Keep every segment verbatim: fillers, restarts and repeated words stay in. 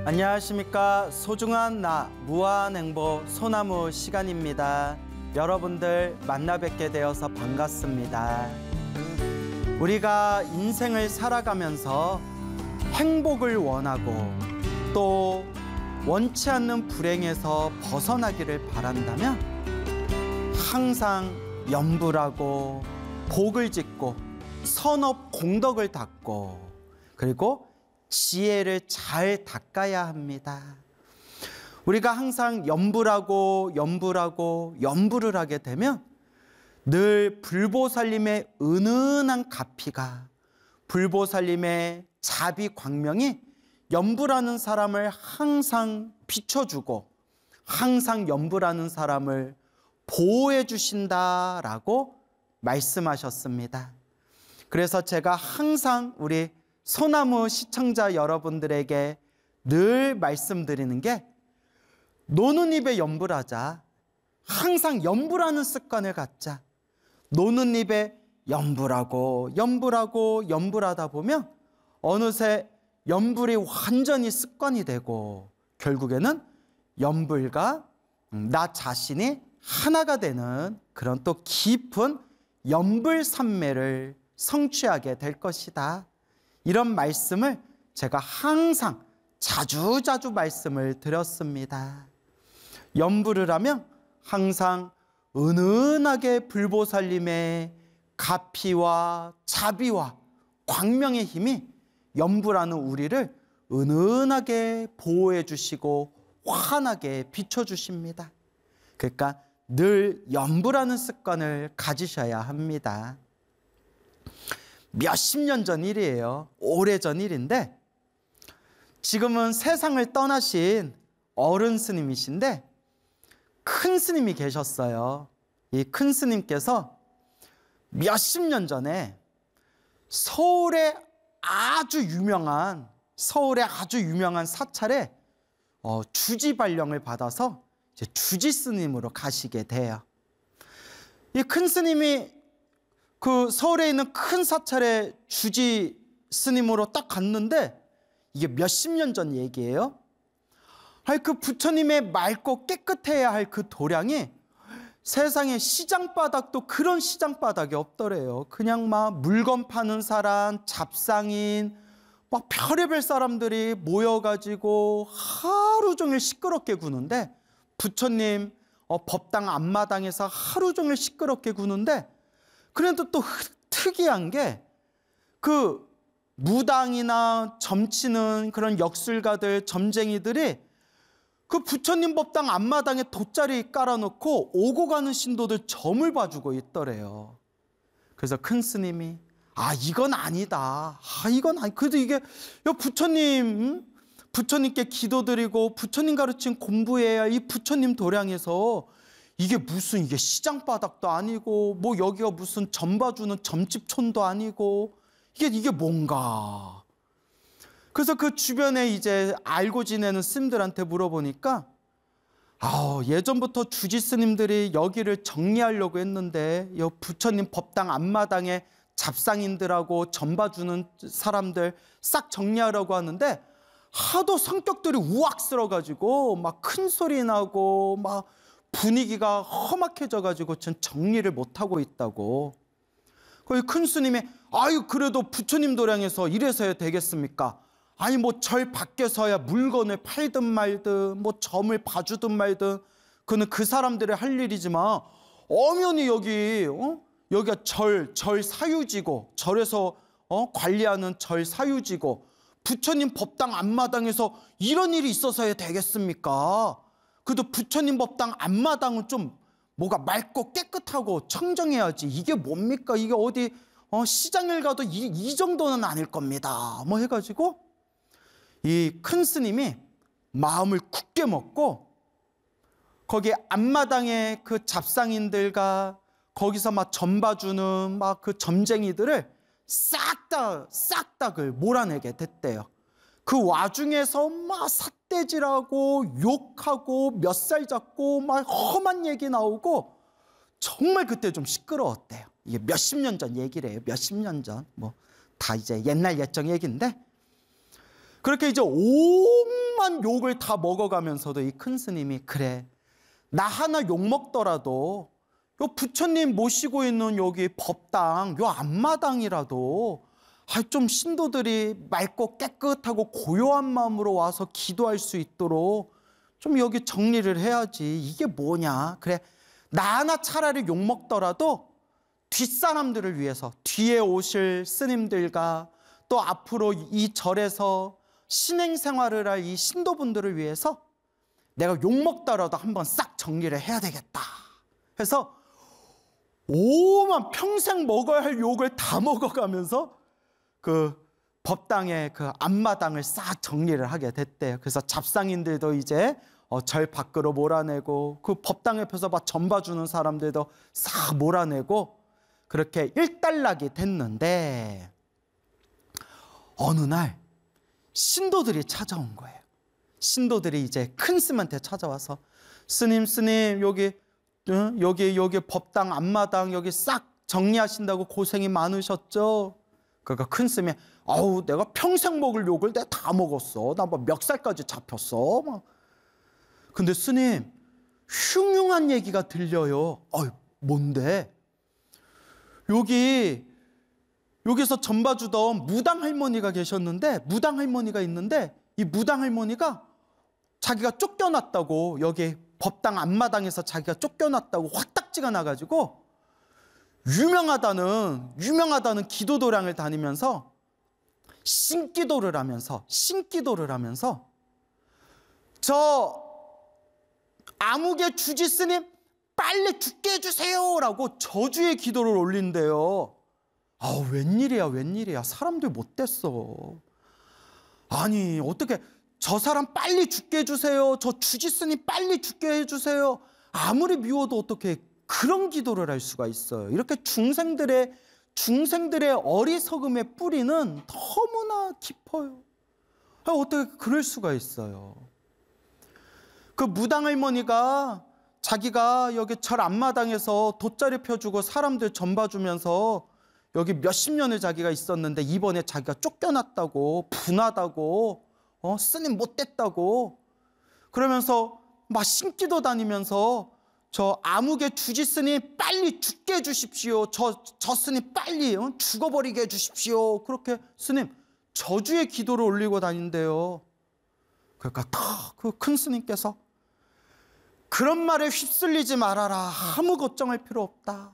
안녕하십니까. 소중한 나 무한행보 소나무 시간입니다. 여러분들 만나 뵙게 되어서 반갑습니다. 우리가 인생을 살아가면서 행복을 원하고 또 원치 않는 불행에서 벗어나기를 바란다면 항상 염불하고 복을 짓고 선업 공덕을 닦고 그리고 지혜를 잘 닦아야 합니다. 우리가 항상 염불하고 염불하고 염불을 하게 되면 늘 불보살님의 은은한 가피가, 불보살님의 자비 광명이 염불하는 사람을 항상 비춰주고 항상 염불하는 사람을 보호해 주신다라고 말씀하셨습니다. 그래서 제가 항상 우리 소나무 시청자 여러분들에게 늘 말씀드리는 게 노는 입에 염불하자. 항상 염불하는 습관을 갖자. 노는 입에 염불하고 염불하고 염불하다 보면 어느새 염불이 완전히 습관이 되고 결국에는 염불과 나 자신이 하나가 되는 그런 또 깊은 염불산매를 성취하게 될 것이다. 이런 말씀을 제가 항상 자주자주 말씀을 드렸습니다. 염불을 하면 항상 은은하게 불보살님의 가피와 자비와 광명의 힘이 염불하는 우리를 은은하게 보호해 주시고 환하게 비춰주십니다. 그러니까 늘 염불하는 습관을 가지셔야 합니다. 몇십 년 전 일이에요. 오래전 일인데 지금은 세상을 떠나신 어른 스님이신데 큰 스님이 계셨어요. 이 큰 스님께서 몇십 년 전에 서울에 아주 유명한 서울에 아주 유명한 사찰에 어, 주지 발령을 받아서 이제 주지 스님으로 가시게 돼요. 이 큰 스님이 그 서울에 있는 큰 사찰에 주지 스님으로 딱 갔는데 이게 몇십 년 전 얘기예요. 아니 그 부처님의 맑고 깨끗해야 할 그 도량이 세상에 시장 바닥도 그런 시장 바닥이 없더래요. 그냥 막 물건 파는 사람, 잡상인, 막 별의별 사람들이 모여가지고 하루 종일 시끄럽게 구는데 부처님 어, 법당 앞마당에서 하루 종일 시끄럽게 구는데 그런데 또 특이한 게 그 무당이나 점치는 그런 역술가들, 점쟁이들이 그 부처님 법당 앞마당에 돗자리 깔아놓고 오고 가는 신도들 점을 봐주고 있더래요. 그래서 큰 스님이 아 이건 아니다. 아 이건 아니. 그래도 이게 부처님 부처님께 기도드리고 부처님 가르친 공부해야 이 부처님 도량에서 이게 무슨 이게 시장 바닥도 아니고 뭐 여기가 무슨 점 봐주는 점집촌도 아니고 이게 이게 뭔가. 그래서 그 주변에 이제 알고 지내는 스님들한테 물어보니까 아 예전부터 주지 스님들이 여기를 정리하려고 했는데 이 부처님 법당 앞마당에 잡상인들하고 점 봐주는 사람들 싹 정리하려고 하는데 하도 성격들이 우악스러워가지고 막 큰 소리 나고 막 분위기가 험악해져가지고 전 정리를 못하고 있다고. 거기 큰 스님이 아유 그래도 부처님 도량에서 이래서 해야 되겠습니까? 아니 뭐 절 밖에서야 물건을 팔든 말든 뭐 점을 봐주든 말든 그는 그 사람들의 할 일이지만 엄연히 여기 어? 여기가 절, 절 사유지고 절에서 어? 관리하는 절 사유지고 부처님 법당 앞마당에서 이런 일이 있어서 해야 되겠습니까? 그래도 부처님 법당 앞마당은 좀 뭐가 맑고 깨끗하고 청정해야지. 이게 뭡니까? 이게 어디 어, 시장을 가도 이, 이 정도는 아닐 겁니다. 뭐 해가지고 이 큰 스님이 마음을 굳게 먹고 거기 앞마당에 그 잡상인들과 거기서 막 점 봐주는 막 그 점쟁이들을 싹 다 싹 다 그 몰아내게 됐대요. 그 와중에서 막 삿대질하고 욕하고 멱살 잡고 막 험한 얘기 나오고 정말 그때 좀 시끄러웠대요. 이게 몇십 년 전 얘기래요. 몇십 년 전. 뭐 다 이제 옛날 옛적 얘기인데 그렇게 이제 온갖 욕을 다 먹어가면서도 이 큰 스님이 그래 나 하나 욕 먹더라도 요 부처님 모시고 있는 여기 법당 요 앞마당이라도 아, 좀 신도들이 맑고 깨끗하고 고요한 마음으로 와서 기도할 수 있도록 좀 여기 정리를 해야지. 이게 뭐냐. 그래 나 하나 차라리 욕 먹더라도 뒷사람들을 위해서 뒤에 오실 스님들과 또 앞으로 이 절에서 신행 생활을 할 이 신도분들을 위해서 내가 욕 먹더라도 한번 싹 정리를 해야 되겠다 해서 오만 평생 먹어야 할 욕을 다 먹어가면서 그 법당의 그 앞마당을 싹 정리를 하게 됐대요. 그래서 잡상인들도 이제 어, 절 밖으로 몰아내고 그 법당 옆에서 막 전봐주는 사람들도 싹 몰아내고 그렇게 일단락이 됐는데 어느 날 신도들이 찾아온 거예요. 신도들이 이제 큰 스님한테 찾아와서 스님 스님 여기 어? 여기 여기 법당 앞마당 여기 싹 정리하신다고 고생이 많으셨죠? 그러니까 큰 스님이 아우 내가 평생 먹을 욕을 내가 다 먹었어. 나 뭐 멱살까지 잡혔어. 막. 근데 스님 흉흉한 얘기가 들려요. 어이 뭔데? 여기 여기서 전봐주던 무당 할머니가 계셨는데 무당 할머니가 있는데 이 무당 할머니가 자기가 쫓겨났다고 여기 법당 앞마당에서 자기가 쫓겨났다고 화딱지가 나가지고 유명하다는 유명하다는 기도도량을 다니면서 신기도를 하면서 신기도를 하면서 저 아무개 주지 스님 빨리 죽게 해주세요라고 저주의 기도를 올린대요. 아 웬일이야 웬일이야 사람들 못됐어. 아니 어떻게 저 사람 빨리 죽게 해주세요. 저 주지 스님 빨리 죽게 해주세요. 아무리 미워도 어떻게 그런 기도를 할 수가 있어요. 이렇게 중생들의 중생들의 어리석음의 뿌리는 너무나 깊어요. 어떻게 그럴 수가 있어요. 그 무당 할머니가 자기가 여기 절 앞마당에서 돗자리 펴주고 사람들 전봐주면서 여기 몇십 년을 자기가 있었는데 이번에 자기가 쫓겨났다고 분하다고 어, 스님 못됐다고 그러면서 막 신기도 다니면서 저 아무개 주지 스님 빨리 죽게 해주십시오. 저, 저 스님 빨리 어? 죽어버리게 해주십시오. 그렇게 스님 저주의 기도를 올리고 다닌대요. 그러니까 그 큰 스님께서 그런 말에 휩쓸리지 말아라. 아무 걱정할 필요 없다.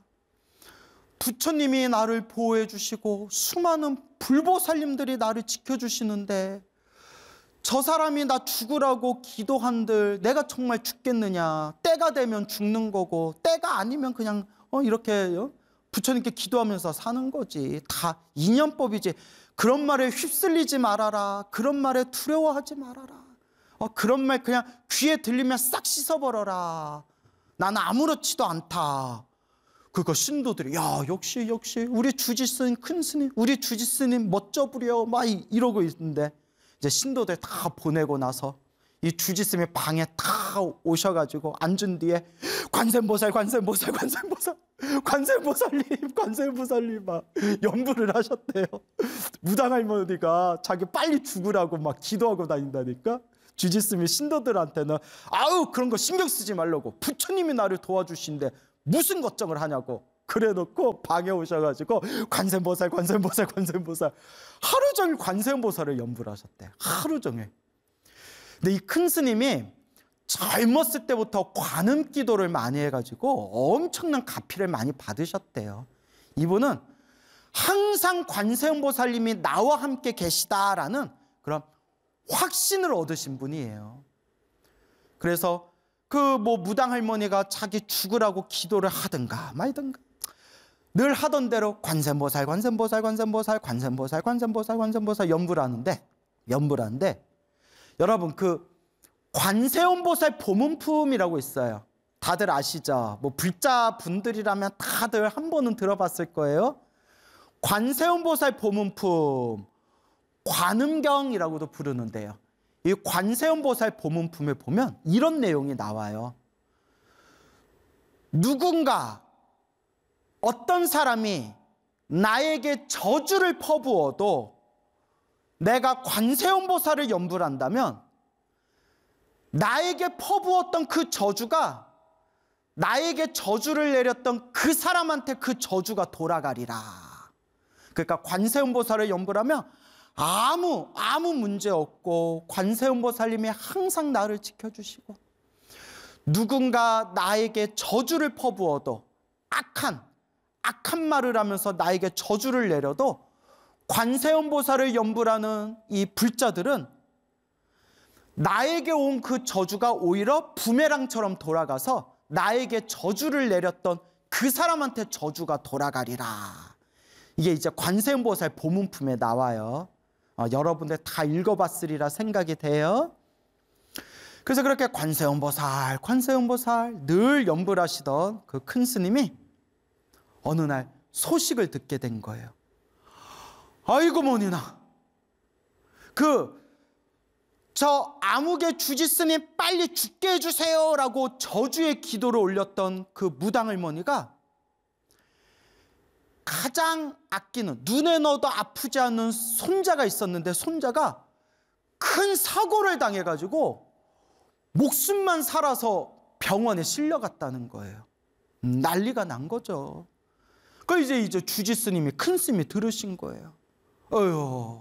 부처님이 나를 보호해 주시고 수많은 불보살님들이 나를 지켜주시는데 저 사람이 나 죽으라고 기도한들 내가 정말 죽겠느냐. 때가 되면 죽는 거고 때가 아니면 그냥 어 이렇게 어? 부처님께 기도하면서 사는 거지. 다 인연법이지. 그런 말에 휩쓸리지 말아라. 그런 말에 두려워하지 말아라. 어, 그런 말 그냥 귀에 들리면 싹 씻어버려라. 나는 아무렇지도 않다. 그거 신도들이 야 역시 역시 우리 주지스님 큰 스님 우리 주지스님 멋져 부려 막 이러고 있는데 이제 신도들 다 보내고 나서 이 주지스님의 방에 다 오셔가지고 앉은 뒤에 관세음보살 관세음보살 관세음보살 관세음보살님 관세음보살님 막 연부를 하셨대요. 무당 할머니가 자기 빨리 죽으라고 막 기도하고 다닌다니까. 주지스님이 신도들한테는 아우 그런 거 신경 쓰지 말라고 부처님이 나를 도와주신데 무슨 걱정을 하냐고 그래놓고 방에 오셔가지고 관세음보살 관세음보살 관세음보살 하루 종일 관세음보살을 연부를 하셨대. 하루 종일. 근데 이 큰 스님이 젊었을 때부터 관음 기도를 많이 해가지고 엄청난 가피를 많이 받으셨대요. 이분은 항상 관세음보살님이 나와 함께 계시다라는 그런 확신을 얻으신 분이에요. 그래서 그 뭐 무당 할머니가 자기 죽으라고 기도를 하든가 말든가 늘 하던 대로 관세음보살 관세음보살 관세음보살 관세음보살 관세음보살 관세음보살 연부를 하는데 연부를 하는데 여러분 그 관세음보살 보문품이라고 있어요. 다들 아시죠? 뭐 불자 분들이라면 다들 한 번은 들어봤을 거예요. 관세음보살 보문품 관음경이라고도 부르는데요. 이 관세음보살 보문품에 보면 이런 내용이 나와요. 누군가 어떤 사람이 나에게 저주를 퍼부어도 내가 관세음보살을 염불 한다면 나에게 퍼부었던 그 저주가, 나에게 저주를 내렸던 그 사람한테 그 저주가 돌아가리라. 그러니까 관세음보살을 염불하면 아무 아무 문제 없고, 관세음보살님이 항상 나를 지켜주시고, 누군가 나에게 저주를 퍼부어도, 악한 악한 말을 하면서 나에게 저주를 내려도 관세음보살을 염불하는 이 불자들은 나에게 온 그 저주가 오히려 부메랑처럼 돌아가서 나에게 저주를 내렸던 그 사람한테 저주가 돌아가리라. 이게 이제 관세음보살 보문품에 나와요. 어, 여러분들 다 읽어봤으리라 생각이 돼요. 그래서 그렇게 관세음보살, 관세음보살 늘 염불하시던 그 큰 스님이 어느 날 소식을 듣게 된 거예요. 아이고 뭐니나, 그 저 암흑의 주지스님 빨리 죽게 해주세요 라고 저주의 기도를 올렸던 그 무당할머니가 가장 아끼는, 눈에 넣어도 아프지 않은 손자가 있었는데, 손자가 큰 사고를 당해가지고 목숨만 살아서 병원에 실려갔다는 거예요. 난리가 난 거죠. 그 이제 이제 주지스님이, 큰 스님이 들으신 거예요. 어휴,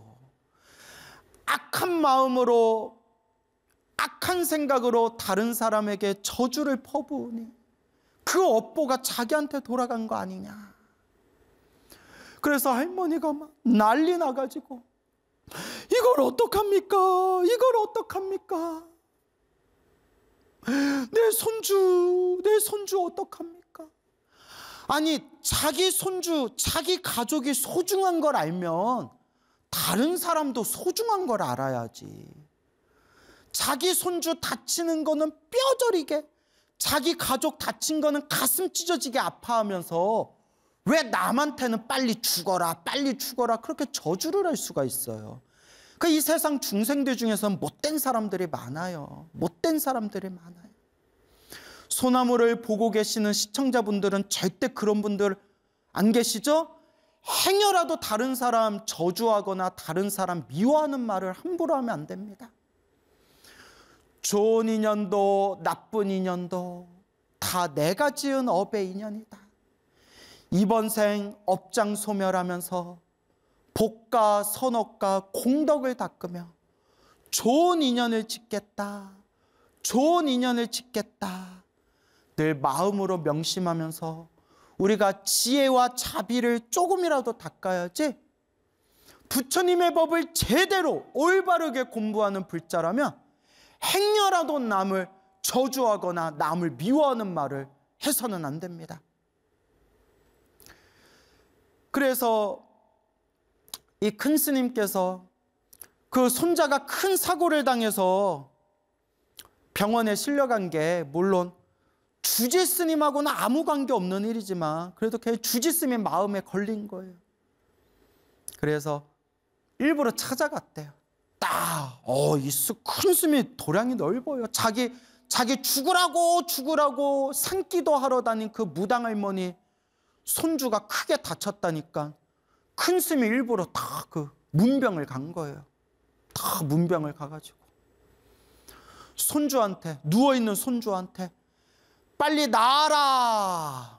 악한 마음으로, 악한 생각으로 다른 사람에게 저주를 퍼부으니 그 업보가 자기한테 돌아간 거 아니냐. 그래서 할머니가 막 난리 나가지고 이걸 어떡합니까? 이걸 어떡합니까? 내 손주, 내 손주 어떡합니까? 아니, 자기 손주, 자기 가족이 소중한 걸 알면 다른 사람도 소중한 걸 알아야지. 자기 손주 다치는 거는 뼈저리게, 자기 가족 다친 거는 가슴 찢어지게 아파하면서 왜 남한테는 빨리 죽어라, 빨리 죽어라 그렇게 저주를 할 수가 있어요. 그러니까 이 세상 중생들 중에서는 못된 사람들이 많아요. 못된 사람들이 많아요. 소나무를 보고 계시는 시청자분들은 절대 그런 분들 안 계시죠? 행여라도 다른 사람 저주하거나 다른 사람 미워하는 말을 함부로 하면 안 됩니다. 좋은 인연도 나쁜 인연도 다 내가 지은 업의 인연이다. 이번 생 업장 소멸하면서 복과 선업과 공덕을 닦으며 좋은 인연을 짓겠다, 좋은 인연을 짓겠다 늘 마음으로 명심하면서 우리가 지혜와 자비를 조금이라도 닦아야지, 부처님의 법을 제대로 올바르게 공부하는 불자라면 행여라도 남을 저주하거나 남을 미워하는 말을 해서는 안 됩니다. 그래서 이 큰 스님께서 그 손자가 큰 사고를 당해서 병원에 실려간 게 물론 주지 스님하고는 아무 관계 없는 일이지만 그래도 걔 주지 스님 마음에 걸린 거예요. 그래서 일부러 찾아갔대요. 딱, 어, 이 큰 스님이 도량이 넓어요. 자기 자기 죽으라고 죽으라고 산기도 하러 다닌 그 무당할머니 손주가 크게 다쳤다니까 큰 스님이 일부러 다 그 문병을 간 거예요. 다 문병을 가가지고 손주한테, 누워있는 손주한테 빨리 나아라,